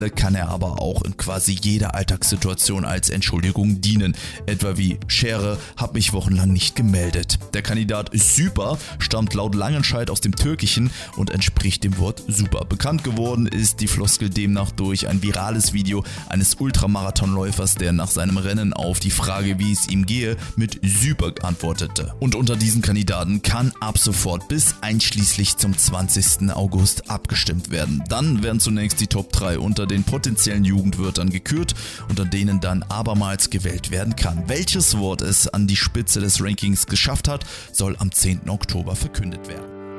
kann er aber auch in quasi jeder Alltagssituation als Entschuldigung dienen. Etwa wie: Schere, hab mich wochenlang nicht gemeldet. Der Kandidat Süper stammt laut Langenscheidt aus dem Türkischen und entspricht dem Wort super. Bekannt geworden ist die Floskel demnach durch ein virales Video eines Ultramarathonläufers, der nach seinem Rennen auf die Frage, wie es ihm gehe, mit Süper antwortete. Und unter diesen Kandidaten kann ab sofort bis einschließlich zum 20. August abgestimmt werden. Dann werden zunächst die Top 3 unter den potenziellen Jugendwörtern gekürt, unter denen dann abermals gewählt werden kann. Welches Wort es an die Spitze des Rankings geschafft hat, soll am 10. Oktober verkündet werden.